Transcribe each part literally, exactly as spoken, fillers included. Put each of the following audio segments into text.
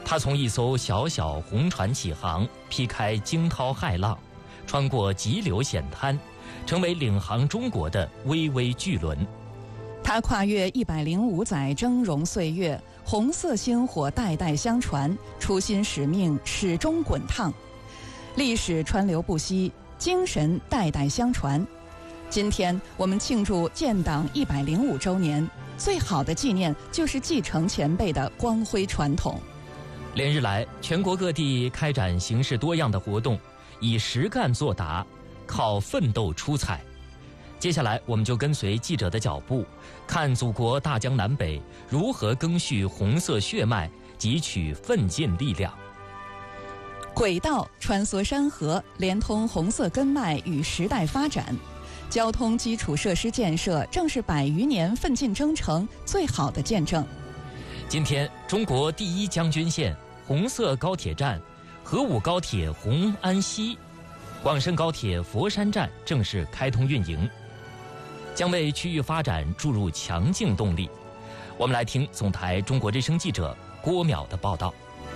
它从一艘小小红船起航，劈开惊涛骇浪，穿过急流险滩，成为领航中国的巍巍巨轮。 它跨越一百零五载峥嵘岁月，红色星火代代相传，初心使命始终滚烫，历史川流不息，精神代代相传。今天我们庆祝建党一百零五周年，最好的纪念就是继承前辈的光辉传统。 连日来，全国各地开展形式多样的活动，以实干作答，靠奋斗出彩。接下来，我们就跟随记者的脚步，看祖国大江南北如何赓续红色血脉，汲取奋进力量。 轨道穿梭山河，连通红色根脉与时代发展。交通基础设施建设正是百余年奋进征程最好的见证。 今天，中国第一将军线红色高铁站、河武高铁红安西、广深高铁佛山站正式开通运营，将为区域发展注入强劲动力。我们来听总台中国之声记者郭淼的报道。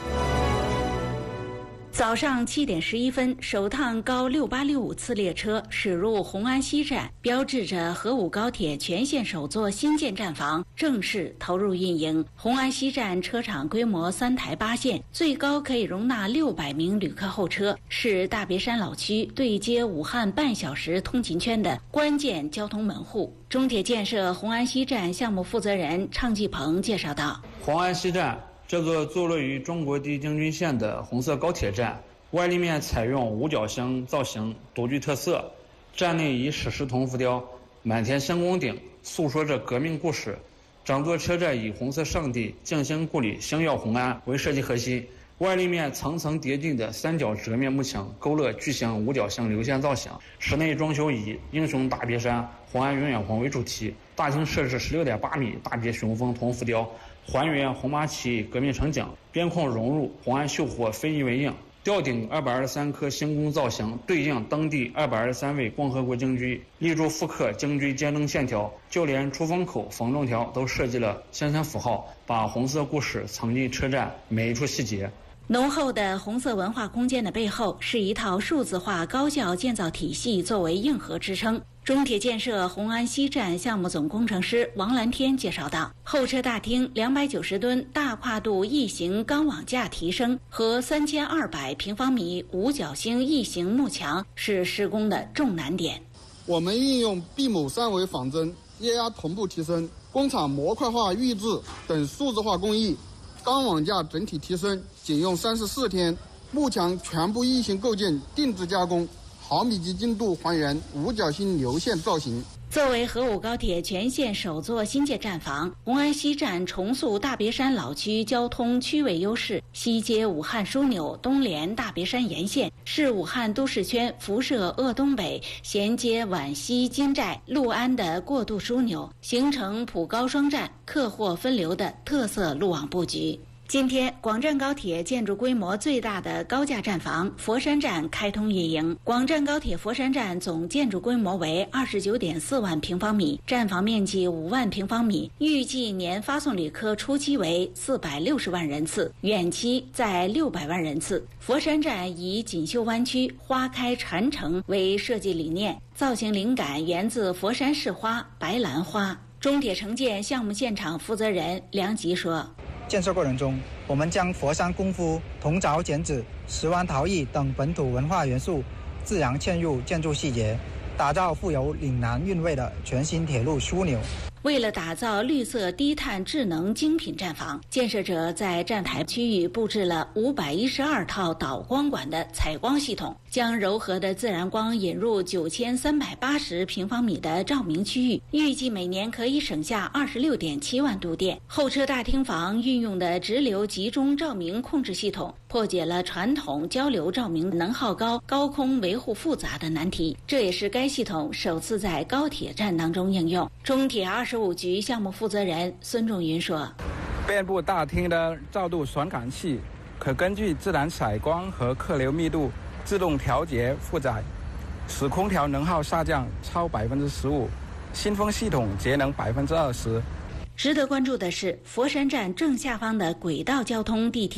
早上七点十一分，首趟高六八六五次列车驶入红安西站，标志着河武高铁全线首座新建站房正式投入运营。红安西站车厂规模三台八线，最高可以容纳六百名旅客候车，是大别山老区对接武汉半小时通勤圈的关键交通门户。中铁建设红安西站项目负责人畅继鹏介绍道： 红安西站这个坐落于中国第一将军线的红色高铁站，外立面采用五角星造型，独具特色。站内以史诗铜浮雕、满天星光顶诉说着革命故事。整座车站以红色上帝、静心故里、星耀红安为设计核心，外立面层层叠进的三角折面幕墙勾勒巨型五角星流线造型。室内装修以英雄大别山、红安永远红为主题，大厅设置 十六点八米大别雄风铜浮雕，还原红马起革命场景，边框融入红安秀火非遗为印。吊顶二百二十三颗星宫造型对应当地二百二十三位共和国京剧，立柱复刻京剧尖棱线条，就连出风口、缝正条都设计了象形符号，把红色故事藏进车站每一处细节。 浓厚的红色文化空间的背后，是一套数字化高效建造体系作为硬核支撑。中铁建设红安西站项目总工程师王蓝天介绍道，候车大厅两百九十吨大跨度异形钢网架提升和三千二百平方米五角星异形幕墙是施工的重难点。 我们运用闭母三维仿真、液压同步提升、工厂模块化预制等数字化工艺，钢网架整体提升仅用三十四天，幕墙全部异形构件定制加工，毫米级精度还原五角星流线造型。 作为河武高铁全线首座新建站房，红安西站重塑大别山老区交通区位优势，西接武汉枢纽，东连大别山沿线，是武汉都市圈辐射鄂东北，衔接皖西金寨、六安的过渡枢纽，形成普高双站、客货分流的特色路网布局。今天，广湛高铁建筑规模最大的高架站房佛山站开通运营。广湛高铁佛山站总建筑规模为二十九点四万平方米，站房面积五万平方米，预计年发送旅客初期为四百六十万人次，远期在六百万人次。佛山站以锦绣湾区花开禅城为设计理念，造型灵感源自佛山市花白兰花。中铁城建项目现场负责人梁吉说， 建设过程中，我们将佛山功夫、铜凿剪纸、石湾陶艺等本土文化元素自然嵌入建筑细节，打造富有岭南韵味的全新铁路枢纽。 为了打造绿色低碳智能精品站房，建设者在站台区域布置了五百一十二套导光管的采光系统，将柔和的自然光引入九千三百八十平方米的照明区域，预计每年可以省下二十六点七万度电。候车大厅房运用的直流集中照明控制系统，破解了传统交流照明能耗高、高空维护复杂的难题，这也是该系统首次在高铁站当中应用。中铁二十五局项目负责人孙仲云说， 遍布大厅的照度传感器可根据自然采光和客流密度自动调节负载，使空调能耗下降超百分之十五，新风系统节能百分之二十。 值得关注的是，佛山站正下方的轨道交通地铁